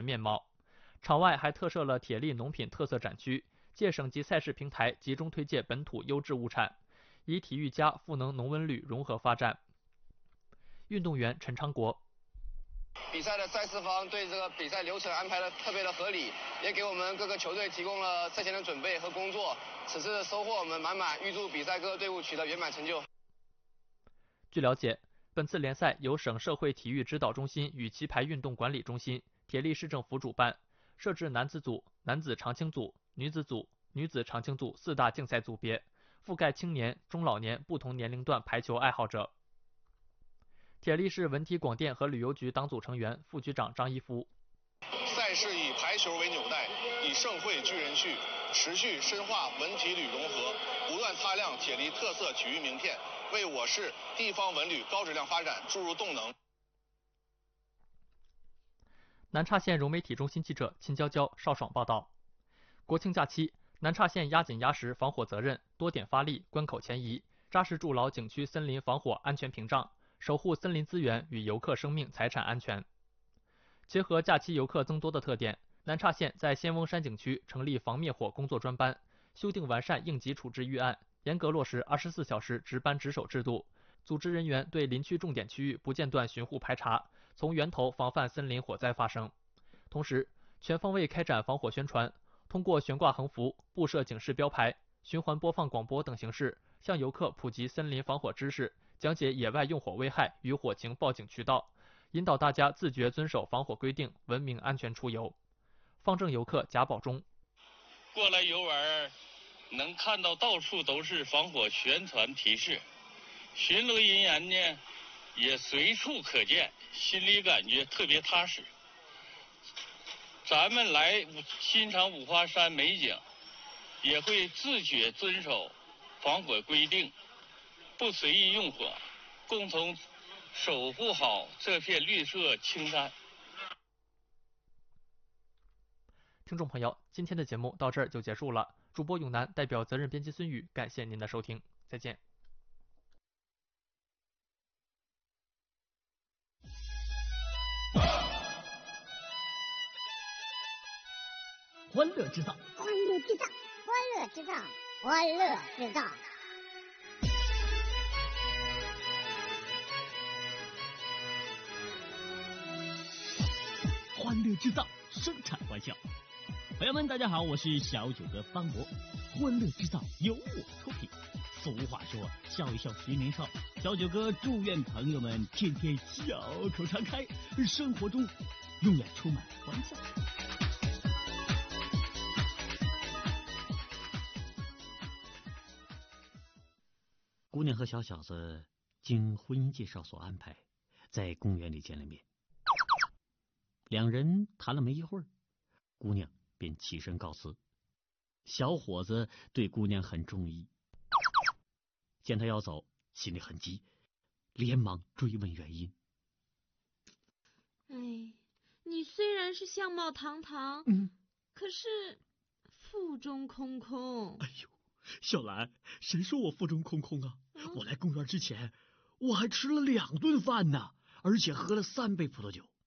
面貌。场外还特设了铁力农品特色展区，借省级赛事平台集中推介本土优质物产，以体育加赋能农文旅融合发展。运动员陈昌国。 比赛的赛事方对这个比赛流程安排的特别的合理，也给我们各个球队提供了赛前的准备和工作。此次收获我们满满，预祝比赛各个队伍取得圆满成就。 据了解，本次联赛由省社会体育指导中心与棋牌运动管理中心、铁力市政府主办，设置男子组、男子长青组、女子组、女子长青组4大竞赛组别，覆盖青年、中老年不同年龄段排球爱好者。铁力市文体广电和旅游局党组成员、副局长张一夫。 赛事以排球为纽带，以盛会聚人趣，持续深化文体旅融合，不断擦亮铁力特色体育名片，为我市地方文旅高质量发展注入动能。 南岔县融媒体中心记者秦娇娇、邵爽报道。国庆假期，南岔县压紧压实防火责任，多点发力，关口前移，扎实筑牢景区森林防火安全屏障，守护森林资源与游客生命财产安全。结合假期游客增多的特点，南岔县在仙翁山景区成立防灭火工作专班，修订完善应急处置预案，严格落实24小时值班值守制度，组织人员对林区重点区域不间断巡护排查，从源头防范森林火灾发生。同时，全方位开展防火宣传，通过悬挂横幅、布设警示标牌、循环播放广播等形式，向游客普及森林防火知识，讲解野外用火危害与火情报警渠道，引导大家自觉遵守防火规定，文明安全出游。方正游客贾宝忠。 过来游玩，能看到到处都是防火宣传提示，巡逻人员呢也随处可见，心里感觉特别踏实。咱们来欣赏五华山美景，也会自觉遵守防火规定，不随意用火，共同守护好这片绿色青山。 听众朋友，今天的节目到这儿就结束了。主播永南代表责任编辑孙宇，感谢您的收听，再见。 欢乐制造， 欢乐制造，欢乐制造，欢乐制造。 欢乐制造，生产欢笑。朋友们，大家好，我是小九哥方博。欢乐制造由我出品。俗话说，笑一笑十年少。小九哥祝愿朋友们天天笑口常开，生活中永远充满欢笑。姑娘和小小子经婚姻介绍所安排，在公园里见了面。两人谈了没一会儿，姑娘便起身告辞。小伙子对姑娘很中意，见他要走，心里很急，连忙追问原因。 哎，你虽然是相貌堂堂，可是腹中空空。 哎呦，小兰，谁说我腹中空空啊？我来公园之前，我还吃了2顿饭呢，而且喝了3杯葡萄酒。